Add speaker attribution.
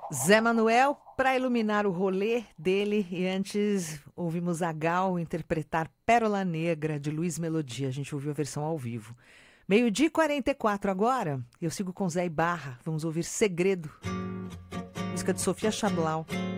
Speaker 1: Zé Manuel, para iluminar o rolê dele, e antes ouvimos a Gal interpretar Pérola Negra, de Luiz Melodia. A gente ouviu a versão ao vivo. 12h44 agora, eu sigo com Zé Ibarra. Vamos ouvir Segredo, música de Sofia Chablau.